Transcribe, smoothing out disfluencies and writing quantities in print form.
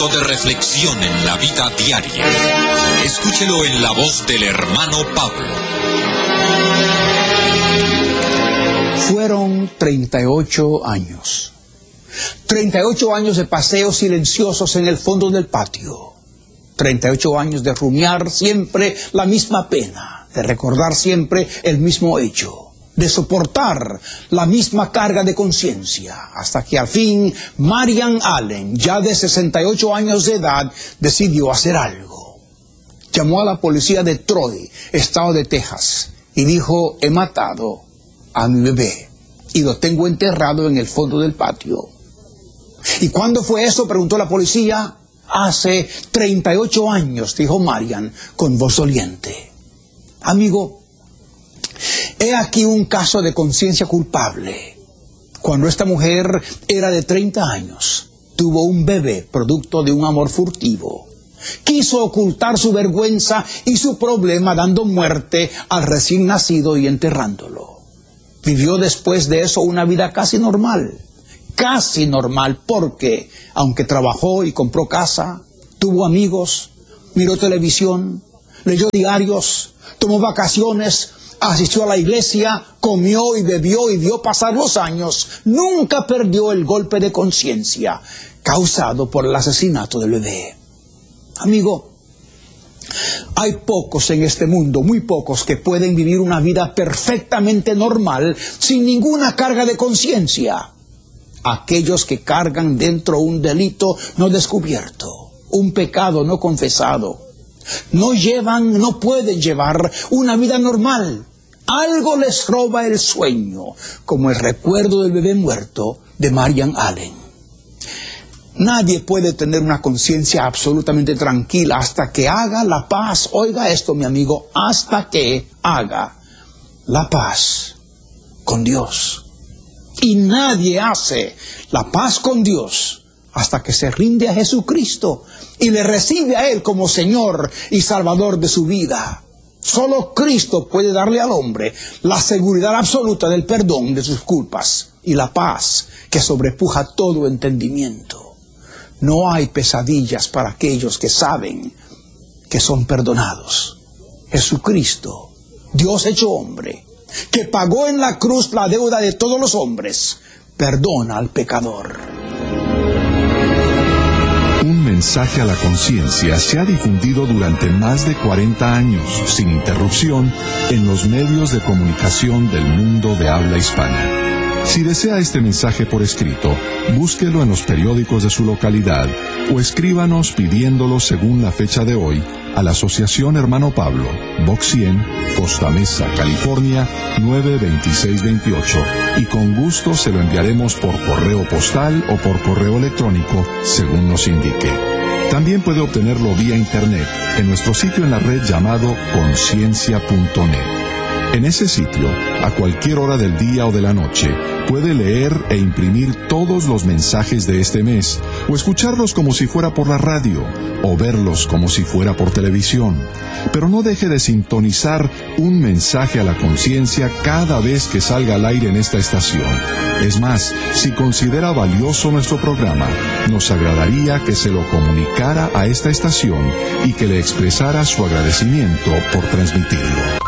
De reflexión en la vida diaria. Escúchelo en la voz del hermano Pablo. Fueron 38 años. 38 años de paseos silenciosos en el fondo del patio. 38 años de rumiar siempre la misma pena, de recordar siempre el mismo hecho, de soportar la misma carga de conciencia, hasta que al fin Marian Allen, ya de 68 años de edad, decidió hacer algo. Llamó a la policía de Troy, estado de Texas, y dijo: he matado a mi bebé y lo tengo enterrado en el fondo del patio. ¿Y cuándo fue eso?, preguntó la policía. Hace 38 años, dijo Marian con voz doliente. Amigo, he aquí un caso de conciencia culpable. Cuando esta mujer era de 30 años, tuvo un bebé producto de un amor furtivo. Quiso ocultar su vergüenza y su problema dando muerte al recién nacido y enterrándolo. Vivió después de eso una vida casi normal porque, aunque trabajó y compró casa, tuvo amigos, miró televisión, leyó diarios, tomó vacaciones, asistió a la iglesia, comió y bebió y vio pasar los años, nunca perdió el golpe de conciencia causado por el asesinato del bebé. Amigo, hay pocos en este mundo, muy pocos, que pueden vivir una vida perfectamente normal sin ninguna carga de conciencia. Aquellos que cargan dentro un delito no descubierto, un pecado no confesado, no pueden llevar una vida normal. Algo les roba el sueño, como el recuerdo del bebé muerto de Marian Allen. Nadie puede tener una conciencia absolutamente tranquila hasta que haga la paz. Oiga esto, mi amigo, hasta que haga la paz con Dios. Y nadie hace la paz con Dios hasta que se rinde a Jesucristo y le recibe a Él como Señor y Salvador de su vida. Solo Cristo puede darle al hombre la seguridad absoluta del perdón de sus culpas y la paz que sobrepuja todo entendimiento. No hay pesadillas para aquellos que saben que son perdonados. Jesucristo, Dios hecho hombre, que pagó en la cruz la deuda de todos los hombres, perdona al pecador. Un mensaje a la conciencia se ha difundido durante más de 40 años, sin interrupción, en los medios de comunicación del mundo de habla hispana. Si desea este mensaje por escrito, búsquelo en los periódicos de su localidad o escríbanos pidiéndolo según la fecha de hoy a la Asociación Hermano Pablo, Box 100, Costa Mesa, California, 92628, y con gusto se lo enviaremos por correo postal o por correo electrónico, según nos indique. También puede obtenerlo vía internet en nuestro sitio en la red llamado conciencia.net. En ese sitio, a cualquier hora del día o de la noche, puede leer e imprimir todos los mensajes de este mes, o escucharlos como si fuera por la radio, o verlos como si fuera por televisión. Pero no deje de sintonizar un mensaje a la conciencia cada vez que salga al aire en esta estación. Es más, si considera valioso nuestro programa, nos agradaría que se lo comunicara a esta estación y que le expresara su agradecimiento por transmitirlo.